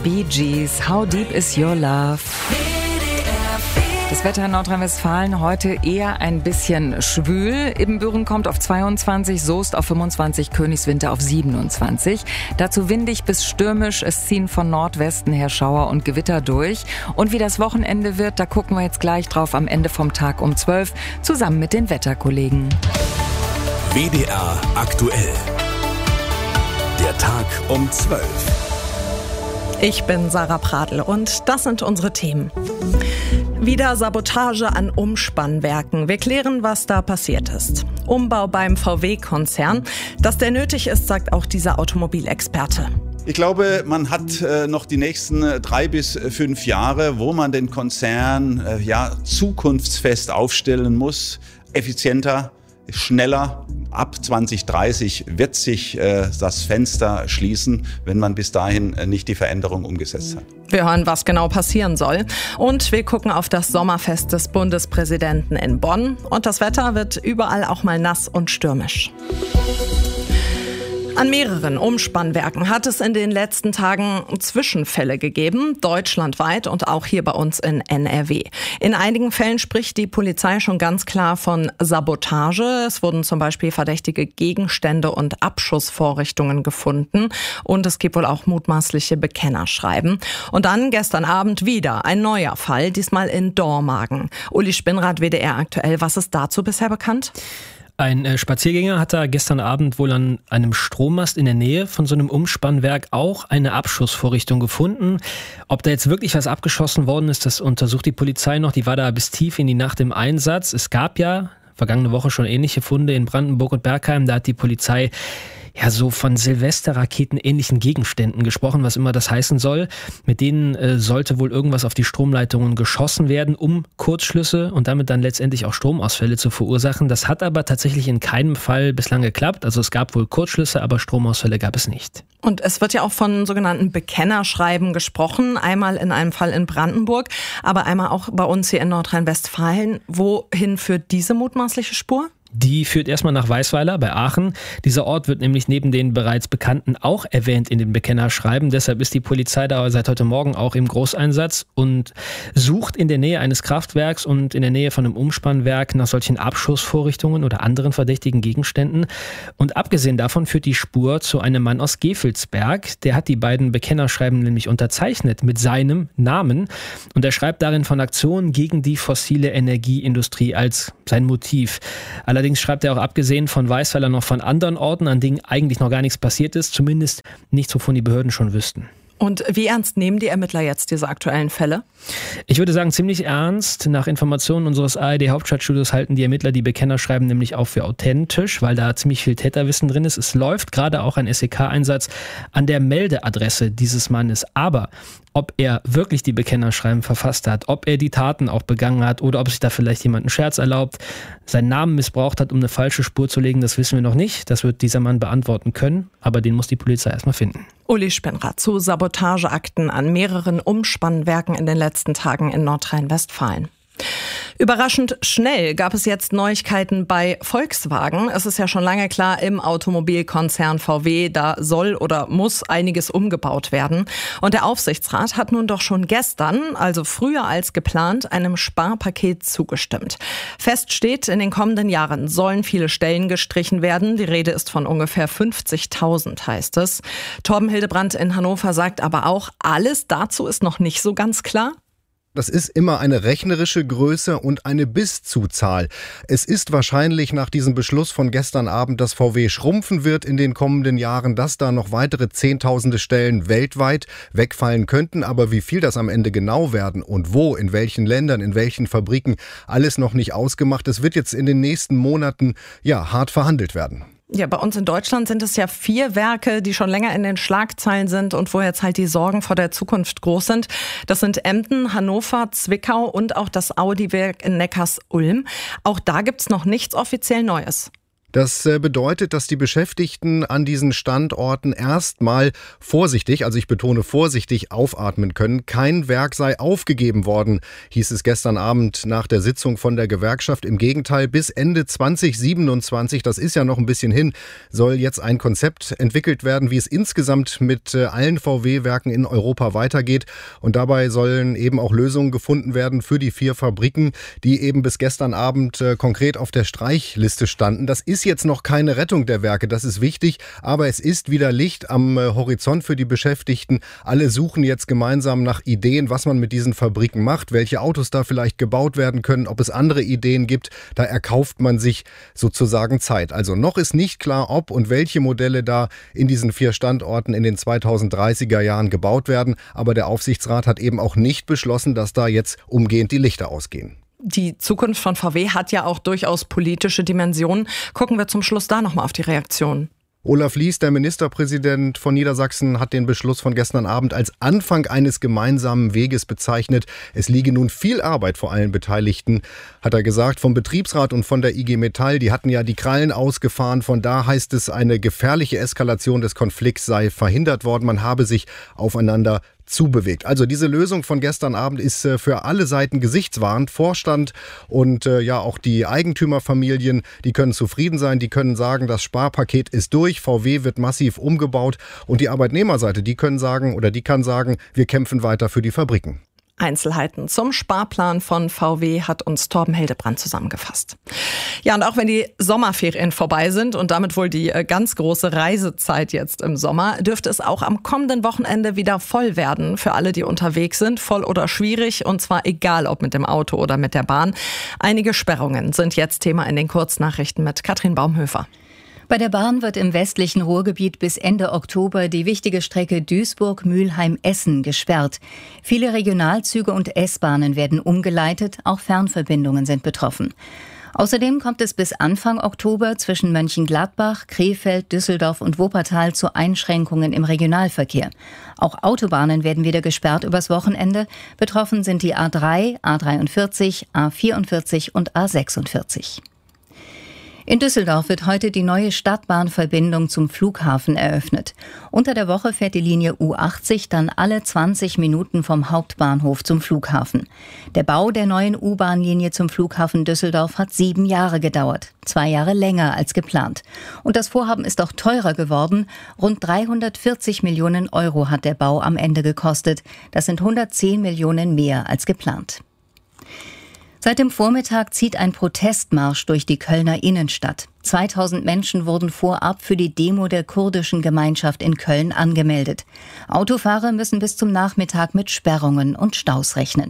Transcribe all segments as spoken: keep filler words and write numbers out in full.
Bee Gees, How Deep Is Your Love? Das Wetter in Nordrhein-Westfalen heute eher ein bisschen schwül. Ibbenbüren kommt auf zweiundzwanzig, Soest auf fünfundzwanzig, Königswinter auf siebenundzwanzig. Dazu windig bis stürmisch. Es ziehen von Nordwesten her Schauer und Gewitter durch. Und wie das Wochenende wird, da gucken wir jetzt gleich drauf am Ende vom Tag um zwölf, zusammen mit den Wetterkollegen. W D R aktuell. Der Tag um zwölf. Ich bin Sarah Pradl und das sind unsere Themen. Wieder Sabotage an Umspannwerken. Wir klären, was da passiert ist. Umbau beim V W-Konzern. Dass der nötig ist, sagt auch dieser Automobilexperte. Ich glaube, man hat äh, noch die nächsten äh, drei bis fünf Jahre, wo man den Konzern äh, ja, zukunftsfest aufstellen muss. Effizienter, schneller. Ab zwanzig dreißig wird sich äh, das Fenster schließen, wenn man bis dahin äh, nicht die Veränderung umgesetzt hat. Wir hören, was genau passieren soll. Und wir gucken auf das Sommerfest des Bundespräsidenten in Bonn. Und das Wetter wird überall auch mal nass und stürmisch. An mehreren Umspannwerken hat es in den letzten Tagen Zwischenfälle gegeben, deutschlandweit und auch hier bei uns in N R W. In einigen Fällen spricht die Polizei schon ganz klar von Sabotage. Es wurden zum Beispiel verdächtige Gegenstände und Abschussvorrichtungen gefunden und es gibt wohl auch mutmaßliche Bekennerschreiben. Und dann gestern Abend wieder ein neuer Fall, diesmal in Dormagen. Uli Spinnrad, W D R aktuell, was ist dazu bisher bekannt? Ein äh, Spaziergänger hat da gestern Abend wohl an einem Strommast in der Nähe von so einem Umspannwerk auch eine Abschussvorrichtung gefunden. Ob da jetzt wirklich was abgeschossen worden ist, das untersucht die Polizei noch. Die war da bis tief in die Nacht im Einsatz. Es gab ja vergangene Woche schon ähnliche Funde in Brandenburg und Bergheim. Da hat die Polizei ja so von Silvesterraketen ähnlichen Gegenständen gesprochen, was immer das heißen soll. Mit denen äh, sollte wohl irgendwas auf die Stromleitungen geschossen werden, um Kurzschlüsse und damit dann letztendlich auch Stromausfälle zu verursachen. Das hat aber tatsächlich in keinem Fall bislang geklappt. Also es gab wohl Kurzschlüsse, aber Stromausfälle gab es nicht. Und es wird ja auch von sogenannten Bekennerschreiben gesprochen. Einmal in einem Fall in Brandenburg, aber einmal auch bei uns hier in Nordrhein-Westfalen. Wohin führt diese mutmaßliche Spur? Die führt erstmal nach Weisweiler bei Aachen. Dieser Ort wird nämlich neben den bereits Bekannten auch erwähnt in den Bekennerschreiben. Deshalb ist die Polizei da seit heute Morgen auch im Großeinsatz und sucht in der Nähe eines Kraftwerks und in der Nähe von einem Umspannwerk nach solchen Abschussvorrichtungen oder anderen verdächtigen Gegenständen. Und abgesehen davon führt die Spur zu einem Mann aus Gevelsberg. Der hat die beiden Bekennerschreiben nämlich unterzeichnet mit seinem Namen. Und er schreibt darin von Aktionen gegen die fossile Energieindustrie als sein Motiv. Allerdings schreibt er auch abgesehen von Weisweiler noch von anderen Orten, an denen eigentlich noch gar nichts passiert ist, zumindest nichts, wovon die Behörden schon wüssten. Und wie ernst nehmen die Ermittler jetzt diese aktuellen Fälle? Ich würde sagen, ziemlich ernst. Nach Informationen unseres A R D-Hauptstadtstudios halten die Ermittler die Bekennerschreiben nämlich auch für authentisch, weil da ziemlich viel Täterwissen drin ist. Es läuft gerade auch ein S E K-Einsatz an der Meldeadresse dieses Mannes. Aber ob er wirklich die Bekennerschreiben verfasst hat, ob er die Taten auch begangen hat oder ob sich da vielleicht jemand einen Scherz erlaubt, seinen Namen missbraucht hat, um eine falsche Spur zu legen, das wissen wir noch nicht. Das wird dieser Mann beantworten können, aber den muss die Polizei erstmal finden. Uli Spinnrad zu Sabotageakten an mehreren Umspannwerken in den letzten Tagen in Nordrhein-Westfalen. Überraschend schnell gab es jetzt Neuigkeiten bei Volkswagen. Es ist ja schon lange klar, im Automobilkonzern V W, da soll oder muss einiges umgebaut werden. Und der Aufsichtsrat hat nun doch schon gestern, also früher als geplant, einem Sparpaket zugestimmt. Fest steht, in den kommenden Jahren sollen viele Stellen gestrichen werden. Die Rede ist von ungefähr fünfzigtausend, heißt es. Torben Hildebrandt in Hannover sagt aber auch, alles dazu ist noch nicht so ganz klar. Das ist immer eine rechnerische Größe und eine Bis-zu-Zahl. Es ist wahrscheinlich nach diesem Beschluss von gestern Abend, dass V W schrumpfen wird in den kommenden Jahren, dass da noch weitere Zehntausende Stellen weltweit wegfallen könnten. Aber wie viel das am Ende genau werden und wo, in welchen Ländern, in welchen Fabriken, alles noch nicht ausgemacht. Es wird jetzt in den nächsten Monaten ja hart verhandelt werden. Ja, bei uns in Deutschland sind es ja vier Werke, die schon länger in den Schlagzeilen sind und wo jetzt halt die Sorgen vor der Zukunft groß sind. Das sind Emden, Hannover, Zwickau und auch das Audi-Werk in Neckars-Ulm. Auch da gibt's noch nichts offiziell Neues. Das bedeutet, dass die Beschäftigten an diesen Standorten erstmal vorsichtig, also ich betone vorsichtig, aufatmen können. Kein Werk sei aufgegeben worden, hieß es gestern Abend nach der Sitzung von der Gewerkschaft. Im Gegenteil, bis Ende zwanzig siebenundzwanzig, das ist ja noch ein bisschen hin, soll jetzt ein Konzept entwickelt werden, wie es insgesamt mit allen V W-Werken in Europa weitergeht. Und dabei sollen eben auch Lösungen gefunden werden für die vier Fabriken, die eben bis gestern Abend äh, konkret auf der Streichliste standen. Das ist jetzt noch keine Rettung der Werke, das ist wichtig, aber es ist wieder Licht am äh, Horizont für die Beschäftigten. Alle suchen jetzt gemeinsam nach Ideen, was man mit diesen Fabriken macht, welche Autos da vielleicht gebaut werden können, ob es andere Ideen gibt. Da erkauft man sich sozusagen Zeit. Also noch ist nicht klar, ob und welche Modelle da in diesen vier Standorten in den zweitausenddreißiger Jahren gebaut werden, aber der Aufsichtsrat hat eben auch nicht beschlossen, dass da jetzt umgehend die Lichter ausgehen. Die Zukunft von V W hat ja auch durchaus politische Dimensionen. Gucken wir zum Schluss da nochmal auf die Reaktion. Olaf Lies, der Ministerpräsident von Niedersachsen, hat den Beschluss von gestern Abend als Anfang eines gemeinsamen Weges bezeichnet. Es liege nun viel Arbeit vor allen Beteiligten, hat er gesagt. Vom Betriebsrat und von der I G Metall, die hatten ja die Krallen ausgefahren. Von da heißt es, eine gefährliche Eskalation des Konflikts sei verhindert worden. Man habe sich aufeinander zubewegt. Also diese Lösung von gestern Abend ist äh, für alle Seiten gesichtswahrend. Vorstand und äh, ja auch die Eigentümerfamilien, die können zufrieden sein, die können sagen, das Sparpaket ist durch, V W wird massiv umgebaut und die Arbeitnehmerseite, die können sagen oder die kann sagen, wir kämpfen weiter für die Fabriken. Einzelheiten zum Sparplan von V W hat uns Torben Hildebrand zusammengefasst. Ja, und auch wenn die Sommerferien vorbei sind und damit wohl die ganz große Reisezeit jetzt im Sommer, dürfte es auch am kommenden Wochenende wieder voll werden für alle, die unterwegs sind. Voll oder schwierig, und zwar egal, ob mit dem Auto oder mit der Bahn. Einige Sperrungen sind jetzt Thema in den Kurznachrichten mit Katrin Baumhöfer. Bei der Bahn wird im westlichen Ruhrgebiet bis Ende Oktober die wichtige Strecke Duisburg-Mülheim-Essen gesperrt. Viele Regionalzüge und S-Bahnen werden umgeleitet, auch Fernverbindungen sind betroffen. Außerdem kommt es bis Anfang Oktober zwischen Mönchengladbach, Krefeld, Düsseldorf und Wuppertal zu Einschränkungen im Regionalverkehr. Auch Autobahnen werden wieder gesperrt übers Wochenende. Betroffen sind die A drei, A dreiundvierzig, A vierundvierzig und A sechsundvierzig. In Düsseldorf wird heute die neue Stadtbahnverbindung zum Flughafen eröffnet. Unter der Woche fährt die Linie U achtzig dann alle zwanzig Minuten vom Hauptbahnhof zum Flughafen. Der Bau der neuen U-Bahn-Linie zum Flughafen Düsseldorf hat sieben Jahre gedauert. Zwei Jahre länger als geplant. Und das Vorhaben ist auch teurer geworden. Rund dreihundertvierzig Millionen Euro hat der Bau am Ende gekostet. Das sind hundertzehn Millionen mehr als geplant. Seit dem Vormittag zieht ein Protestmarsch durch die Kölner Innenstadt. zweitausend Menschen wurden vorab für die Demo der kurdischen Gemeinschaft in Köln angemeldet. Autofahrer müssen bis zum Nachmittag mit Sperrungen und Staus rechnen.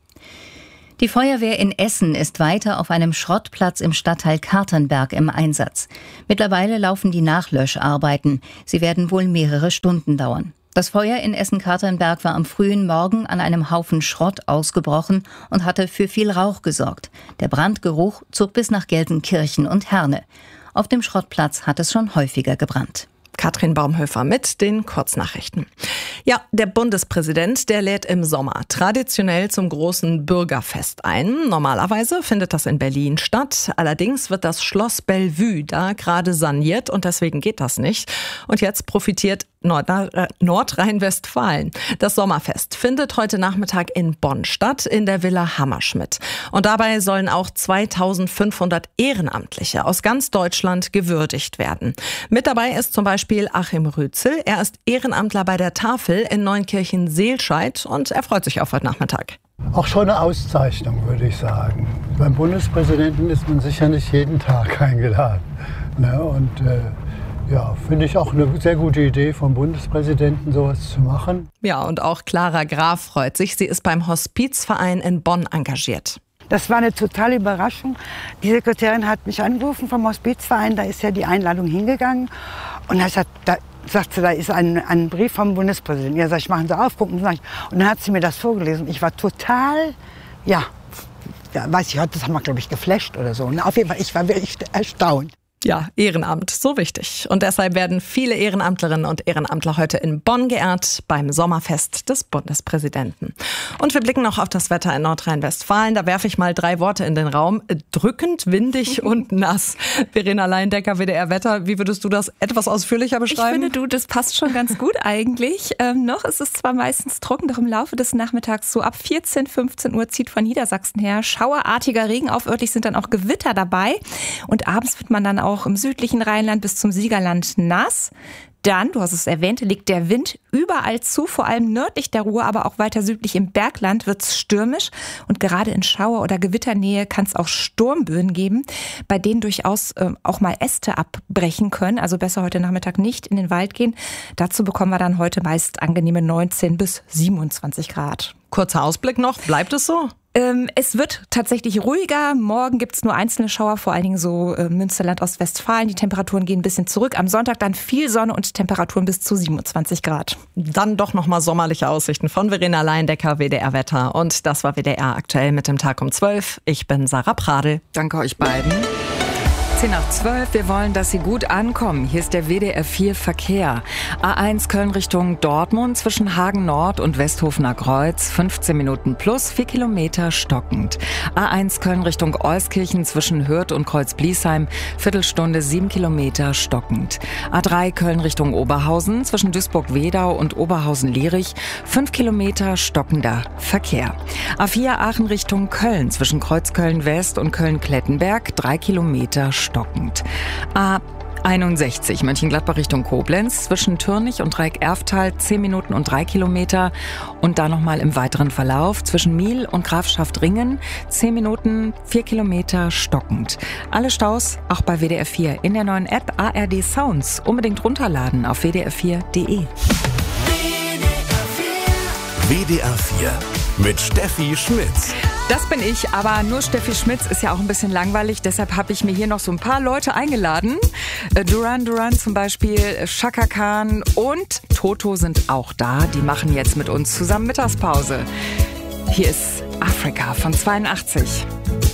Die Feuerwehr in Essen ist weiter auf einem Schrottplatz im Stadtteil Katernberg im Einsatz. Mittlerweile laufen die Nachlöscharbeiten. Sie werden wohl mehrere Stunden dauern. Das Feuer in Essen-Katernberg war am frühen Morgen an einem Haufen Schrott ausgebrochen und hatte für viel Rauch gesorgt. Der Brandgeruch zog bis nach Gelsenkirchen und Herne. Auf dem Schrottplatz hat es schon häufiger gebrannt. Katrin Baumhöfer mit den Kurznachrichten. Ja, der Bundespräsident, der lädt im Sommer traditionell zum großen Bürgerfest ein. Normalerweise findet das in Berlin statt. Allerdings wird das Schloss Bellevue da gerade saniert und deswegen geht das nicht. Und jetzt profitiert Nordrhein-Westfalen. Das Sommerfest findet heute Nachmittag in Bonn statt, in der Villa Hammerschmidt. Und dabei sollen auch zweitausendfünfhundert Ehrenamtliche aus ganz Deutschland gewürdigt werden. Mit dabei ist zum Beispiel Achim Rützel. Er ist Ehrenamtler bei der Tafel in Neunkirchen-Seelscheid und er freut sich auf heute Nachmittag. Auch schon eine Auszeichnung, würde ich sagen. Beim Bundespräsidenten ist man sicher nicht jeden Tag eingeladen. Ne? Und äh Ja, finde ich auch eine sehr gute Idee vom Bundespräsidenten, sowas zu machen. Ja, und auch Clara Graf freut sich. Sie ist beim Hospizverein in Bonn engagiert. Das war eine totale Überraschung. Die Sekretärin hat mich angerufen vom Hospizverein, da ist ja die Einladung hingegangen. Und da sagt sie, da ist ein, ein Brief vom Bundespräsidenten. Ja, sag ich, machen Sie auf, gucken Sie nach. Und dann hat sie mir das vorgelesen. Ich war total, ja, ja weiß ich, das haben wir, glaube ich, geflasht oder so. Und auf jeden Fall, ich war wirklich erstaunt. Ja, Ehrenamt, so wichtig. Und deshalb werden viele Ehrenamtlerinnen und Ehrenamtler heute in Bonn geehrt beim Sommerfest des Bundespräsidenten. Und wir blicken noch auf das Wetter in Nordrhein-Westfalen. Da werfe ich mal drei Worte in den Raum. Drückend, windig und nass. Verena Leindecker, W D R Wetter. Wie würdest du das etwas ausführlicher beschreiben? Ich finde, du, das passt schon ganz gut eigentlich. Ähm, noch ist es zwar meistens trocken, doch im Laufe des Nachmittags so ab vierzehn, fünfzehn Uhr zieht von Niedersachsen her schauerartiger Regen auf. Örtlich sind dann auch Gewitter dabei. Und abends wird man dann auch im südlichen Rheinland bis zum Siegerland nass. Dann, du hast es erwähnt, liegt der Wind überall zu, vor allem nördlich der Ruhr, aber auch weiter südlich im Bergland wird es stürmisch. Und gerade in Schauer- oder Gewitternähe kann es auch Sturmböen geben, bei denen durchaus äh, auch mal Äste abbrechen können. Also besser heute Nachmittag nicht in den Wald gehen. Dazu bekommen wir dann heute meist angenehme neunzehn bis siebenundzwanzig Grad. Kurzer Ausblick noch, bleibt es so? Ähm, es wird tatsächlich ruhiger. Morgen gibt es nur einzelne Schauer, vor allen Dingen so äh, Münsterland, Ostwestfalen. Die Temperaturen gehen ein bisschen zurück. Am Sonntag dann viel Sonne und Temperaturen bis zu siebenundzwanzig Grad. Dann doch nochmal sommerliche Aussichten von Verena Leindecker, W D R Wetter. Und das war W D R aktuell mit dem Tag um zwölf. Ich bin Sarah Pradel. Danke euch beiden. zehn nach zwölf, wir wollen, dass Sie gut ankommen. Hier ist der W D R vier Verkehr. A eins Köln Richtung Dortmund zwischen Hagen Nord und Westhofener Kreuz, fünfzehn Minuten plus, vier Kilometer stockend. A eins Köln Richtung Euskirchen zwischen Hürth und Kreuz-Bliesheim, Viertelstunde, sieben Kilometer stockend. A drei Köln Richtung Oberhausen zwischen Duisburg-Wedau und Oberhausen-Lierich, fünf Kilometer stockender Verkehr. A vier Aachen Richtung Köln zwischen Kreuzköln West und Köln-Klettenberg, drei Kilometer stockend. A einundsechzig Mönchengladbach Richtung Koblenz zwischen Türnich und Dreieck-Erftal zehn Minuten und drei Kilometer und da nochmal im weiteren Verlauf zwischen Miel und Grafschaft-Ringen zehn Minuten, vier Kilometer stockend. Alle Staus auch bei W D R vier in der neuen App A R D Sounds. Unbedingt runterladen auf w d r vier punkt d e. W D R vier mit Steffi Schmitz. Das bin ich, aber nur Steffi Schmitz ist ja auch ein bisschen langweilig. Deshalb habe ich mir hier noch so ein paar Leute eingeladen. Duran Duran zum Beispiel, Chaka Khan und Toto sind auch da. Die machen jetzt mit uns zusammen Mittagspause. Hier ist Afrika von zweiundachtzig.